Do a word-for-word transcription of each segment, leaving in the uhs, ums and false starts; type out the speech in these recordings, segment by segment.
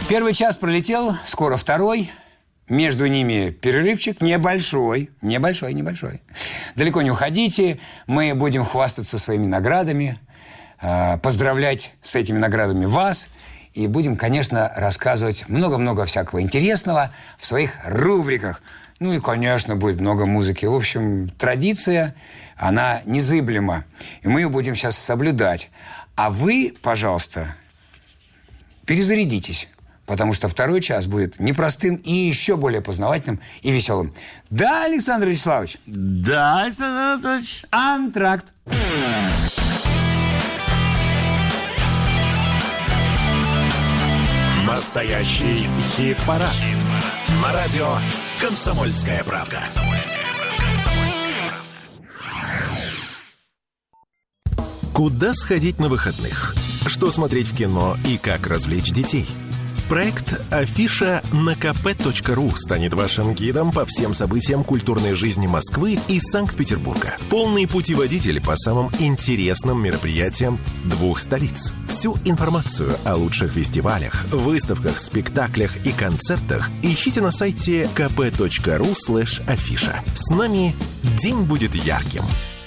Первый час пролетел, скоро второй. Между ними перерывчик небольшой, небольшой, небольшой. Далеко не уходите, мы будем хвастаться своими наградами, поздравлять с этими наградами вас. И будем, конечно, рассказывать много-много всякого интересного в своих рубриках. Ну и, конечно, будет много музыки. В общем, традиция, она незыблема. И мы ее будем сейчас соблюдать. А вы, пожалуйста, перезарядитесь. Потому что второй час будет непростым и еще более познавательным и веселым. Да, Александр Вячеславович? Да, Александр Анатольевич. Антракт. Настоящий хит-парад. Хит-парад. На радио «Комсомольская правда». Куда сходить на выходных? Что смотреть в кино и как развлечь детей? Проект «Афиша» на ка пэ точка ру станет вашим гидом по всем событиям культурной жизни Москвы и Санкт-Петербурга. Полный путеводитель по самым интересным мероприятиям двух столиц. Всю информацию о лучших фестивалях, выставках, спектаклях и концертах ищите на сайте ка пэ точка ру слэш афиша. С нами день будет ярким.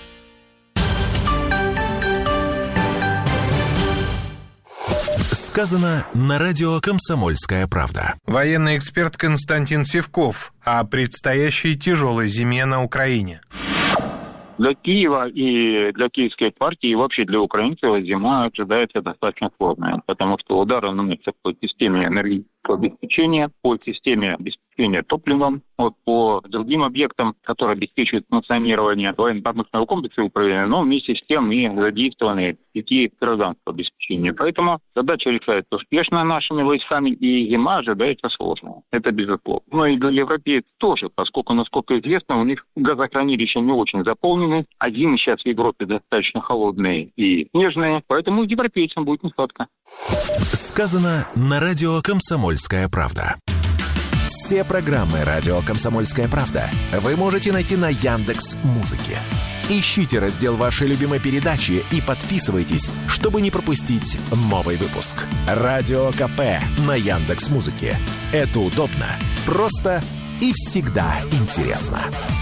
Сказано на радио «Комсомольская правда». Военный эксперт Константин Сивков о предстоящей тяжелой зиме на Украине. Для Киева и для киевской партии, и вообще для украинцев зима ожидается достаточно сложная, потому что удары наносятся по системе энергетического обеспечения, по системе обеспечения топливом, вот, по другим объектам, которые обеспечивают функционирование военно-промышленного комплекса управления, но вместе с тем и задействованы сети гражданского обеспечения. Поэтому задача решается успешно нашими войсками, и зима ожидается сложная. Это безусловно. Но и для европейцев тоже, поскольку, насколько известно, у них газохранилища не очень заполнены, а зимы сейчас в Европе достаточно холодные и снежные, поэтому европейцам будет несладко. Сказано на радио «Комсомольская правда». Все программы радио «Комсомольская правда» вы можете найти на Яндекс.Музыке. Ищите раздел вашей любимой передачи и подписывайтесь, чтобы не пропустить новый выпуск. Радио КП на Яндекс.Музыке. Это удобно, просто и всегда интересно.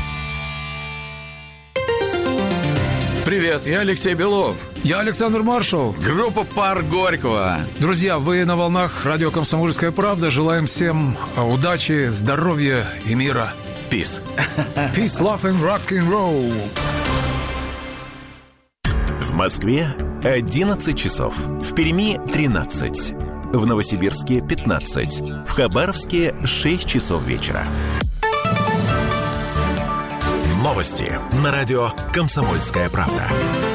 Привет, я Алексей Белов. Я Александр Маршал. Группа «Пар Горького». Друзья, вы на волнах радио «Комсомольская правда». Желаем всем удачи, здоровья и мира. Peace. Peace, love and rock and roll. В Москве одиннадцать часов. В Перми тринадцать. В Новосибирске пятнадцать. В Хабаровске шесть часов вечера. Новости на радио «Комсомольская правда».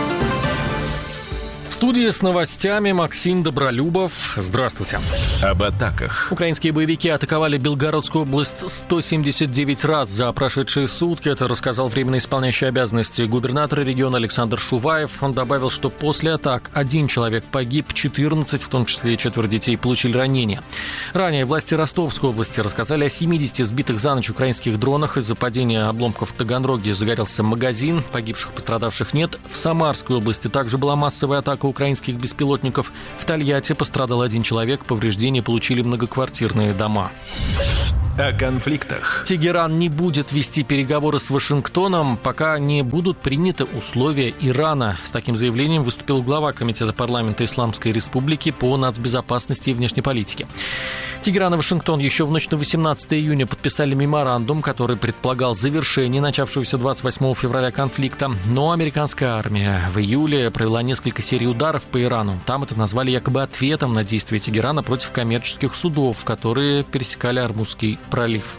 В студии с новостями Максим Добролюбов. Здравствуйте. Об атаках. Украинские боевики атаковали Белгородскую область сто семьдесят девять раз за прошедшие сутки. Это рассказал временно исполняющий обязанности губернатора региона Александр Шуваев. Он добавил, что после атак один человек погиб, четырнадцать, в том числе и четверо детей, получили ранения. Ранее власти Ростовской области рассказали о семидесяти сбитых за ночь украинских дронах. Из-за падения обломков в Таганроге загорелся магазин. Погибших, пострадавших нет. В Самарской области также была массовая атака украинских беспилотников. В Тольятти пострадал один человек, повреждения получили многоквартирные дома. О конфликтах. Тегеран не будет вести переговоры с Вашингтоном, пока не будут приняты условия Ирана. С таким заявлением выступил глава Комитета парламента Исламской Республики по нацбезопасности и внешней политике. Тегеран и Вашингтон еще в ночь на восемнадцатое июня подписали меморандум, который предполагал завершение начавшегося двадцать восьмого февраля конфликта. Но американская армия в июле провела несколько серий ударов по Ирану. Там это назвали якобы ответом на действия Тегерана против коммерческих судов, которые пересекали Ормузский пролив.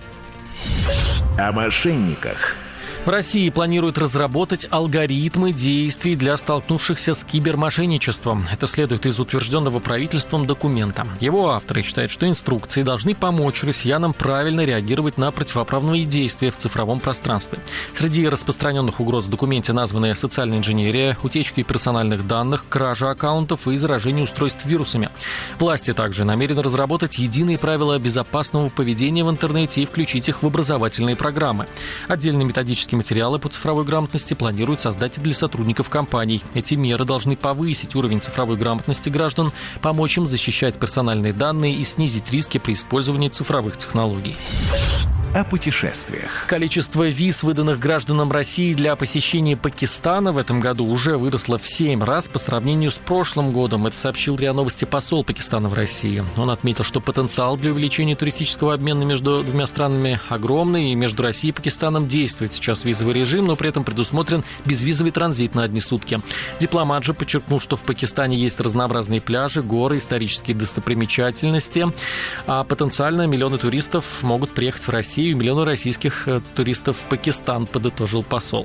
О мошенниках. В России планируют разработать алгоритмы действий для столкнувшихся с кибермошенничеством. Это следует из утвержденного правительством документа. Его авторы считают, что инструкции должны помочь россиянам правильно реагировать на противоправные действия в цифровом пространстве. Среди распространенных угроз в документе названы социальная инженерия, утечки персональных данных, кража аккаунтов и заражение устройств вирусами. Власти также намерены разработать единые правила безопасного поведения в интернете и включить их в образовательные программы. Отдельные методические практические материалы по цифровой грамотности планируют создать и для сотрудников компаний. Эти меры должны повысить уровень цифровой грамотности граждан, помочь им защищать персональные данные и снизить риски при использовании цифровых технологий. О путешествиях. Количество виз, выданных гражданам России для посещения Пакистана в этом году уже выросло в семь раз по сравнению с прошлым годом. Это сообщил РИА Новости посол Пакистана в России. Он отметил, что потенциал для увеличения туристического обмена между двумя странами огромный, и между Россией и Пакистаном действует сейчас визовый режим, но при этом предусмотрен безвизовый транзит на одни сутки. Дипломат же подчеркнул, что в Пакистане есть разнообразные пляжи, горы, исторические достопримечательности, а потенциально миллионы туристов могут приехать в Россию, и миллионы российских туристов в Пакистан, подытожил посол.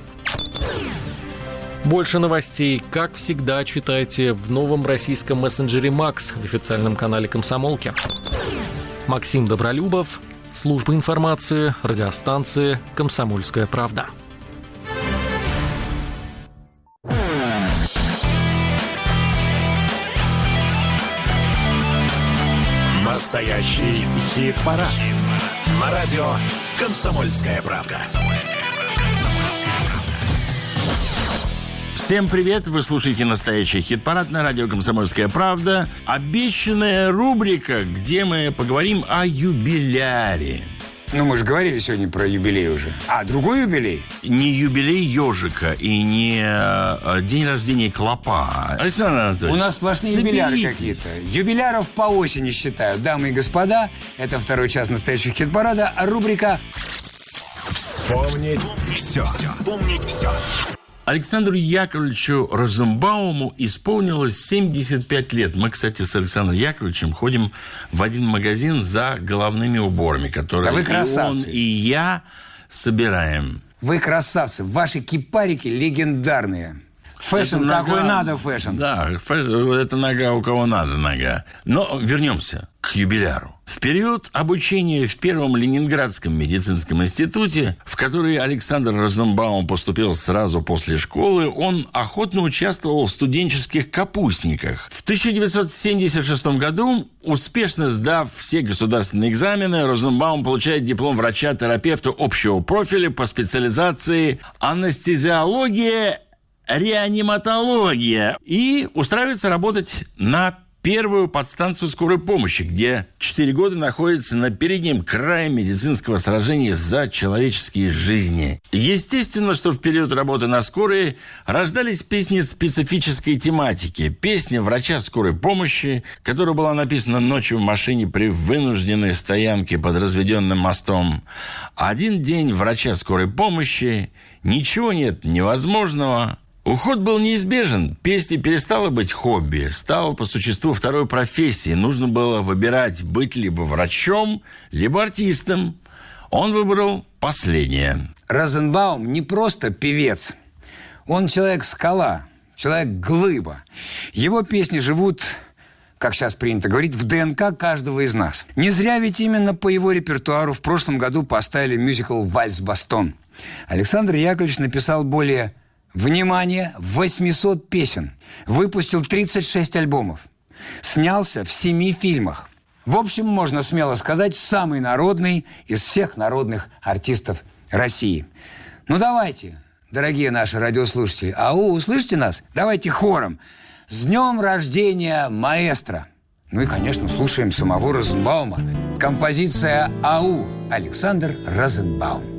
Больше новостей, как всегда, читайте в новом российском мессенджере «Макс» в официальном канале «Комсомолки». Максим Добролюбов, служба информации, радиостанции «Комсомольская правда». Настоящий хит-парад. Хит на радио «Комсомольская правда». Всем привет! Вы слушаете настоящий хит-парад на радио «Комсомольская правда». Обещанная рубрика, где мы поговорим о юбиляре. Ну, мы же говорили сегодня про юбилей уже. А, другой юбилей? Не юбилей ежика и не э, день рождения клопа. Александр Анатольевич, у нас сплошные юбиляры какие-то. Юбиляров по осени считают. Дамы и господа, это второй час настоящего хит-парада. Рубрика «Вспомнить все». Вспомнить все. Александру Яковлевичу Розенбауму исполнилось семьдесят пять лет. Мы, кстати, с Александром Яковлевичем ходим в один магазин за головными уборами, которые да вы и он, и я собираем. Вы красавцы. Ваши кипарики легендарные. Фэшн Это какой нога... надо фэшн. Да, фэшн, это нога у кого надо нога. Но вернемся к юбиляру. В период обучения в Первом Ленинградском медицинском институте, в который Александр Розенбаум поступил сразу после школы, он охотно участвовал в студенческих капустниках. В тысяча девятьсот семьдесят шестом году, успешно сдав все государственные экзамены, Розенбаум получает диплом врача-терапевта общего профиля по специализации анестезиология, реаниматология и устраивается работать на первую подстанцию скорой помощи, где четыре года находится на переднем крае медицинского сражения за человеческие жизни. Естественно, что в период работы на скорой рождались песни специфической тематики. Песня врача скорой помощи, которая была написана ночью в машине при вынужденной стоянке под разведенным мостом. Один день врача скорой помощи, ничего нет невозможного. Уход был неизбежен. Песня перестала быть хобби, стала по существу второй профессией. Нужно было выбирать, быть либо врачом, либо артистом. Он выбрал последнее. Розенбаум не просто певец. Он человек-скала, человек-глыба. Его песни живут, как сейчас принято говорить, в ДНК каждого из нас. Не зря ведь именно по его репертуару в прошлом году поставили мюзикл «Вальс-Бастон». Александр Яковлевич написал более... Внимание! восемьсот песен. Выпустил тридцать шесть альбомов. Снялся в семи фильмах. В общем, можно смело сказать, самый народный из всех народных артистов России. Ну, давайте, дорогие наши радиослушатели. Ау, услышите нас? Давайте хором. С днем рождения, маэстро! Ну и, конечно, слушаем самого Розенбаума. Композиция «Ау» Александр Розенбаум.